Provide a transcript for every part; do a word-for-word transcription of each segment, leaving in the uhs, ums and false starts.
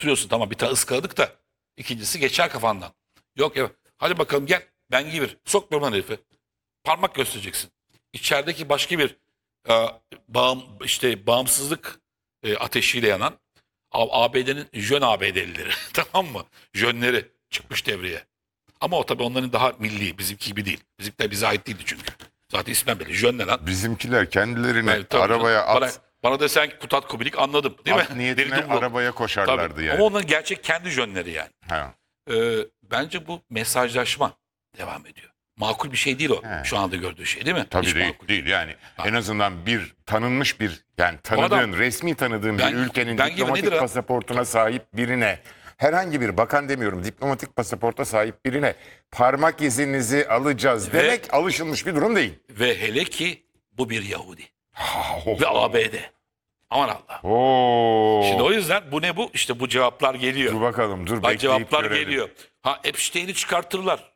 Oturuyorsun tamam bir tane ıskaladık da ikincisi geçer kafandan. Yok ya hadi bakalım gel ben gibir. Sok buradan herifi. Parmak göstereceksin. İçerideki başka bir e, bağım, işte bağımsızlık e, ateşiyle yanan A B D'nin jön A B D'lileri tamam mı? Jönleri çıkmış devreye. Ama o tabii onların daha milli bizimki gibi değil. Bizimkiler bize ait değildi çünkü. Zaten ismen belli. Jön ne lan? Bizimkiler kendilerini Yani tabii arabaya canım. at, Bana, bana desen ki Kutat Kubilik anladım değil at mi? niyetine Deri dumlu. arabaya koşarlardı Tabii. yani. Ama onların gerçek kendi jönleri yani. Ha. Ee, bence bu mesajlaşma devam ediyor. Makul bir şey değil o. He. Şu anda gördüğü şey değil mi? Tabii Hiç değil, makul. değil yani. Ha. En azından bir tanınmış bir yani tanıdığın, adam- resmi tanıdığın Ben- bir ülkenin ben gibi diplomatik nedir ha? pasaportuna sahip birine, herhangi bir bakan demiyorum, diplomatik pasaporta sahip birine parmak izinizi alacağız Ve- demek alışılmış bir durum değil. Ve hele ki bu bir Yahudi. Ha, Ve A B D. Aman Allah. Oo. Şimdi o yüzden bu ne bu? İşte bu cevaplar geliyor. Dur bakalım, dur Bak bekleyip cevaplar görelim. geliyor. Ha Epstein'i çıkartırlar.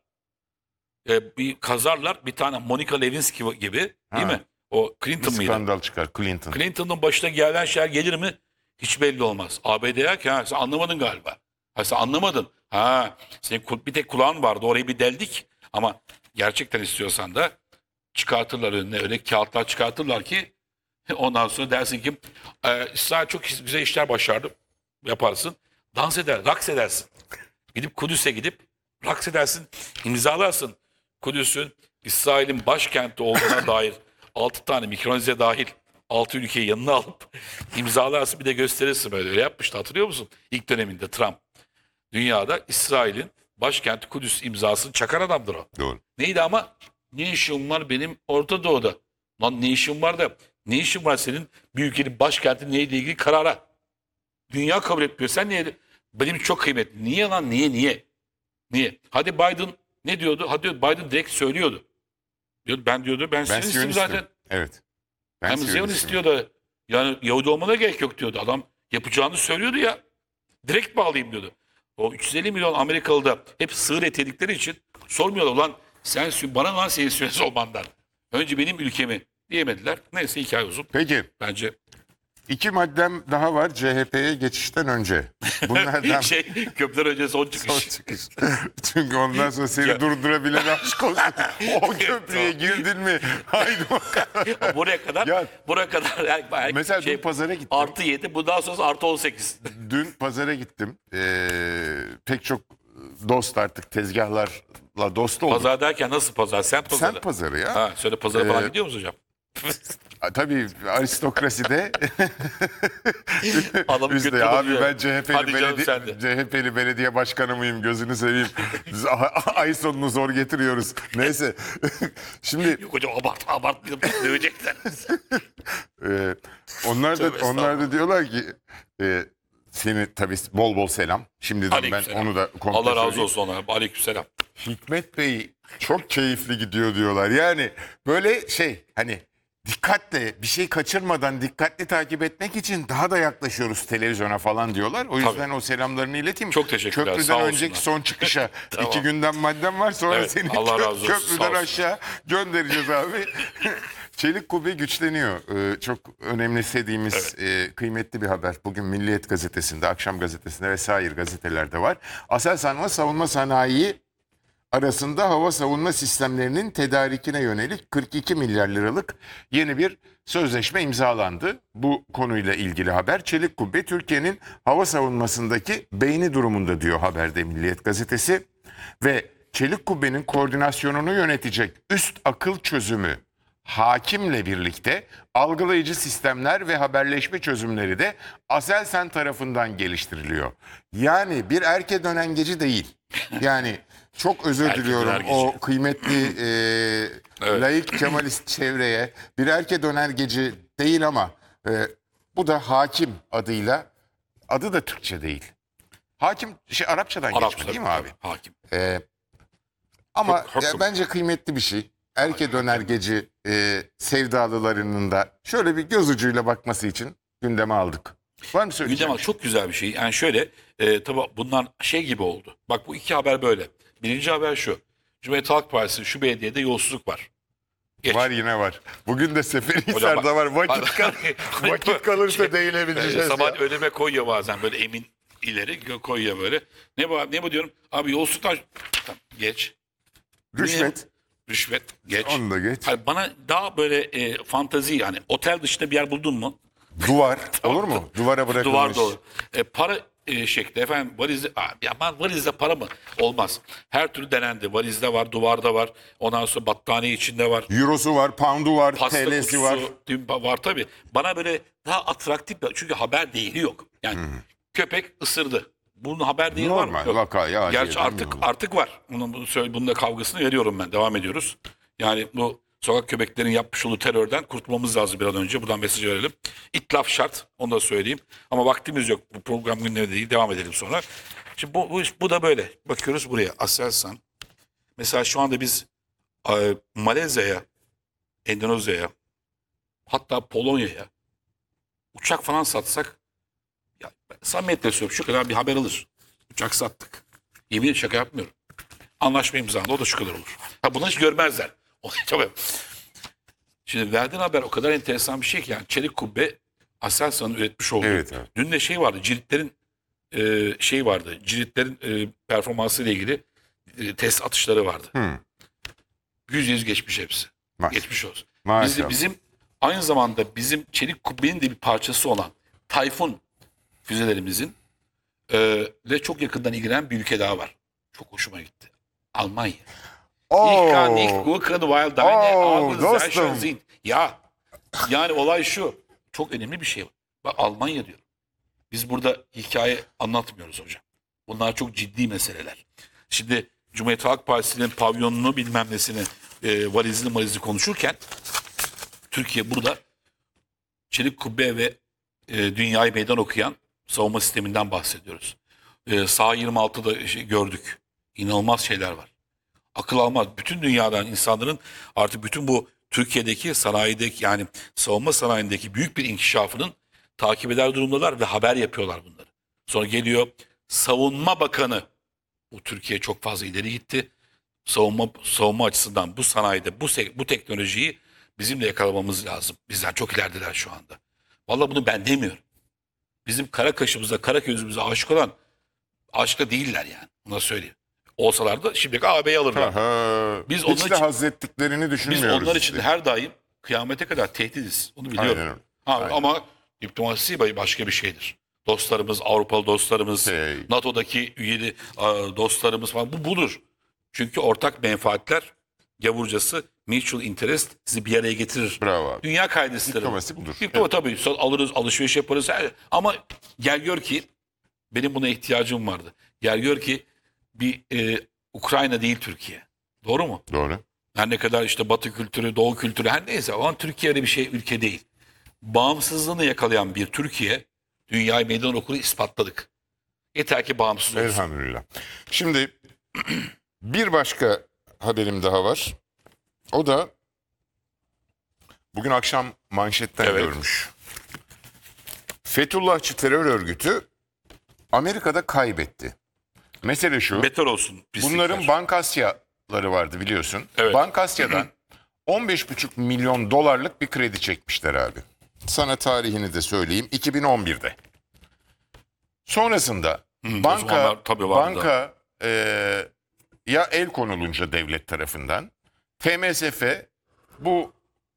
Ee, bir kazarlar bir tane Monica Lewinsky gibi değil Ha. mi? O Bir Clinton mıydı? skandal çıkar, Clinton. Clinton'ın başına gelen şeyler gelir mi? Hiç belli olmaz. A B D'ye ki ha, sen anlamadın galiba. Ha sen anlamadın. Ha senin ku- bir tek kulağın vardı orayı bir deldik. Ama gerçekten istiyorsan da çıkartırlar önüne öyle kağıtlar çıkartırlar ki ondan sonra dersin ki e, İsrail çok güzel işler başardı. Yaparsın. Dans eder, raks edersin. Gidip Kudüs'e gidip raks edersin, imzalarsın. Kudüs'ün İsrail'in başkenti olduğuna dair altı tane Mikronezya dahil altı ülkeyi yanına alıp imzalarsın bir de gösterirsin böyle. Öyle yapmıştı hatırlıyor musun? İlk döneminde Trump. Dünyada İsrail'in başkenti Kudüs imzasını çakan adamdır o. Doğru. Neydi ama? Ne işim var benim Orta Doğu'da? Lan ne işim var da? Ne işin var senin bir ülkenin başkenti neyle ilgili karara? Dünya kabul etmiyor. Sen niye? Benim çok kıymetli. Niye lan? Niye? Niye? Niye? Hadi Biden ne diyordu? Hadi Biden direkt söylüyordu. Diyordu, ben diyordu ben, Ben Siyonistim Siyonistim. zaten. Evet. Ben Hem Zionist Siyonistim. diyor da yani Yahudi olmana gerek yok diyordu. Adam yapacağını söylüyordu ya. Direkt bağlayayım diyordu. O üç yüz elli milyon Amerikalı da hep sığır et yedikleri için sormuyorlar ulan sen bana lan senin Siyonist olmandan. Önce benim ülkemi diyemediler. Neyse hikaye uzun. Peki. Bence İki maddem daha var C H P'ye geçişten önce. Bunlardan şey köprüler önce son çıkış. son çıkış. Çünkü ondan sonra seni Ya. durdurabilen aşk olsun. O köprüye girdin mi? Haydi bakalım. buraya kadar Ya. buraya kadar yani, yani Mesela şey, dün pazara gittim. artı yedi bundan sonra artı on sekiz. Dün pazara gittim. Ee, pek çok dost artık tezgahlarla dost olduk. Pazar derken nasıl pazar? Semt pazarı. Semt pazarı ya. Ha, söyle pazara falan Ee, gidiyor musun hocam? A, Tabii aristokraside Adamı üstte götürdüm abi ya. ben C H P'li Hadi canım sen de. belediye, C H P'li belediye başkanı mıyım gözünü seveyim. Biz a- ay sonunu zor getiriyoruz. Neyse. Şimdi Yok hocam abart abart dövecekler. e, onlar da Tövbe onlar da diyorlar ki e, seni tabii bol bol selam. Şimdiden ben Aleykümselam. onu da komple Allah razı söyleyeyim. olsun ona. Aleykümselam. Hikmet Bey çok keyifli gidiyor diyorlar. Yani böyle şey hani dikkatle bir şey kaçırmadan dikkatli takip etmek için daha da yaklaşıyoruz televizyona falan diyorlar. O yüzden o selamlarını ileteyim. Çok teşekkürler, Köprüden sağ önceki olsunlar. son çıkışa Tamam. iki günden maddem var sonra Evet, seni Allah kö- razı olsun, sağ köprüden olsun. aşağı göndereceğiz abi. Çelik Kubbe güçleniyor. Ee, çok önemsediğimiz e, kıymetli bir haber. Bugün Milliyet Gazetesi'nde, Akşam Gazetesi'nde vesaire gazetelerde var. Aselsan ve savunma sanayi arasında hava savunma sistemlerinin tedarikine yönelik kırk iki milyar liralık yeni bir sözleşme imzalandı. Bu konuyla ilgili haber. Çelik Kubbe Türkiye'nin hava savunmasındaki beyni durumunda diyor haberde Milliyet Gazetesi. Ve Çelik Kubbe'nin koordinasyonunu yönetecek üst akıl çözümü Hakim'le birlikte algılayıcı sistemler ve haberleşme çözümleri de Aselsan tarafından geliştiriliyor. Yani bir erke dönen geci değil. Yani çok özür Erke diliyorum döner o geci. kıymetli e, Evet. laik Kemalist çevreye. Bir erke döner geci değil ama e, bu da Hakim adıyla, adı da Türkçe değil. Hakim şey Arapçadan geçme Arapça değil mi abi? Hakim. Ee, ama Huk- hukum. ya bence kıymetli bir şey. Erke döner geci e, sevdalılarının da şöyle bir göz ucuyla bakması için gündeme aldık. Var mı söyleyeceğim? Gündem çok güzel bir şey. Yani şöyle e, tabii bunlar şey gibi oldu. Bak bu iki haber böyle. Birinci haber şu. Cumhuriyet Halk Partisi şu belediyede yolsuzluk var. Geç. Var yine var. Bugün de Hocam Seferihisar'da bak- var. Vakit, bak- kal vakit kalırsa Şey, değinebileceğiz. e, sabah ya. önüme koyuyor bazen böyle emin ileri gö- koyuyor böyle. Ne bu ne bu diyorum? Abi yolsuzluktan tamam, geç. Rüşvet. Rüşvet geç. Onu da geç. Hayır, bana daha böyle e, fantazi yani otel dışında bir yer buldun mu? Duvar. Olur mu? Duvara bırakılmış. Duvar dolu. E, para e, şekli efendim valizde abi ya ben valizde para mı? Olmaz. Her türlü denendi. Valizde var, duvarda var. Ondan sonra battaniye içinde var. Eurosu var, pound'u var, Pasta T L'si kutusu var. var. var tabii. Bana böyle daha atraktif çünkü haber değeri yok. Yani köpek ısırdı. Bunun haber değeri var mı? Normal Yok. vakaya. Gerçi aciyeden artık yok. artık var. Bunun, bunu söyle, bunun da kavgasını veriyorum ben. Devam ediyoruz. Yani bu sokak köpeklerin yapmış olduğu terörden kurtulmamız lazım bir an önce. Buradan mesaj verelim. İtlaf şart. Onu da söyleyeyim. Ama vaktimiz yok. Bu program günleri değil. Devam edelim sonra. Şimdi bu, bu, bu da böyle. Bakıyoruz buraya. Aselsan. Mesela şu anda biz e, Malezya'ya, Endonezya'ya, hatta Polonya'ya uçak falan satsak ya, samimiyetle söylüyorum şu kadar bir haber alır. Uçak sattık. Yemin ederim şaka yapmıyorum. Anlaşma imzalandı o da şu kadar olur. Ha bunu hiç görmezler. O- Tabii. Şimdi verdiğin haber o kadar enteresan bir şey ki yani Çelik Kubbe Aselsan'ın üretmiş olduğu. Evet, evet. Dün de şey vardı ciritlerin e, şey vardı. Ciritlerin e, performansı ile ilgili e, test atışları vardı. Hı. Yüz yüz geçmiş hepsi. Maş- Geçmiş olsun. Maşallah. Bizim, bizim aynı zamanda bizim Çelik Kubbe'nin de bir parçası olan Tayfun füzelerimizin e, ile çok yakından ilgilenen bir ülke daha var. Çok hoşuma gitti. Almanya. Ich kann nicht Oo. gucken, weil deine Oo, Augen sehr dostum. schön sind. Ya yani olay şu. Çok önemli bir şey var. Bak Almanya diyorum. Biz burada hikaye anlatmıyoruz hocam. Bunlar çok ciddi meseleler. Şimdi Cumhuriyet Halk Partisi'nin pavyonunu bilmem nesini e, valizini valizini konuşurken Türkiye burada Çelik Kubbe ve e, dünyayı meydan okuyan savunma sisteminden bahsediyoruz. E, Sağ yirmi altıda şey gördük. İnanılmaz şeyler var. Akıl almaz. Bütün dünyadan insanların artık bütün bu Türkiye'deki sanayideki yani savunma sanayindeki büyük bir inkişafının takip eder durumdalar ve haber yapıyorlar bunları. Sonra geliyor Savunma Bakanı. Bu Türkiye çok fazla ileri gitti. Savunma savunma açısından bu sanayide bu se- bu teknolojiyi bizim de yakalamamız lazım. Bizden çok ilerideler şu anda. Vallahi bunu ben demiyorum. Bizim kara kaşımıza, kara gözümüze aşık olan aşık değiller yani. Buna söyleyeyim. Olsalar da şimdiki A B'yi alırlar. Aha. Biz Hiç onlar de için- haz ettiklerini Biz düşünmüyoruz. onlar için işte. her daim kıyamete kadar tehdidiz. Onu biliyorum. Aynen öyle. Ha, Aynen. ama diplomasi başka bir şeydir. Dostlarımız, Avrupalı dostlarımız, Hey. NATO'daki üyeli a, dostlarımız falan bu budur. Çünkü ortak menfaatler gavurcası mutual interest sizi bir araya getirir. Bravo abi. Dünya kaidesidir. Diplomasi budur. Diploma tabii so- alırız, alışveriş yaparız. her- Ama gel gör ki benim buna ihtiyacım vardı. Gel gör ki bir e, Ukrayna değil Türkiye. Doğru mu? Doğru. Her ne kadar işte Batı kültürü, Doğu kültürü her neyse ama Türkiye öyle bir şey ülke değil. Bağımsızlığını yakalayan bir Türkiye dünyayı meydan okuru ispatladık. Yeter ki bağımsız olsun. Elhamdülillah. Şimdi bir başka haberim daha var. O da bugün akşam manşetten Evet. görmüş. Fethullahçı terör örgütü Amerika'da kaybetti. Mesele şu. Beter olsun. pislikler. Bunların Bankasyaları vardı biliyorsun. Evet. Bankasya'dan on beş buçuk milyon dolarlık bir kredi çekmişler abi. Sana tarihini de söyleyeyim. iki bin on birde. Sonrasında o banka zamanlar tabii vardı. banka e, ya el konulunca devlet tarafından T M S F bu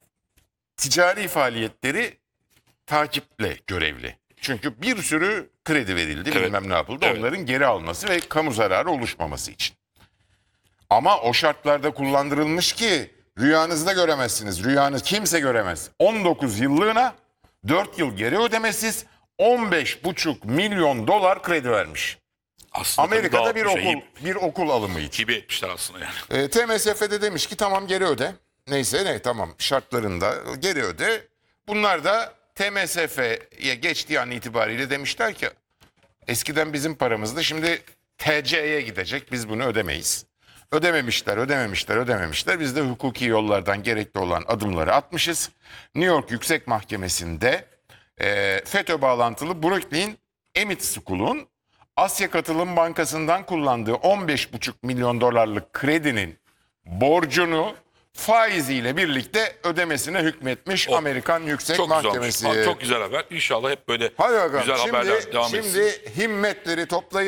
ticari faaliyetleri takiple görevli. Çünkü bir sürü kredi verildi, Evet. bilmem ne yapıldı. Evet. Onların geri alması ve kamu zararı oluşmaması için. Ama o şartlarda kullandırılmış ki rüyanızda göremezsiniz. Rüyanız kimse göremez. on dokuz yıllığına dört yıl geri ödemesiz on beş buçuk milyon dolar kredi vermiş. Aslında Amerika'da bir dağıtmış, okul bir okul alımı için. Hibe etmişler aslında yani. E, T M S F de demiş ki tamam geri öde. Neyse ne tamam şartlarında geri öde. Bunlar da T M S F'ye geçtiği an itibariyle demişler ki eskiden bizim paramızdı şimdi T C'ye gidecek biz bunu ödemeyiz. Ödememişler, ödememişler, ödememişler. Biz de hukuki yollardan gerekli olan adımları atmışız. New York Yüksek Mahkemesi'nde e, FETÖ bağlantılı Brooklyn Emmett School'un Asya Katılım Bankası'ndan kullandığı on beş buçuk milyon dolarlık kredinin borcunu faiziyle birlikte ödemesine hükmetmiş O- Amerikan Yüksek Çok güzel olmuş. Mahkemesi. Aa, Çok güzel haber. İnşallah hep böyle Hadi bakalım. güzel Şimdi, haberler devam etsin. şimdi himmetleri toplayın.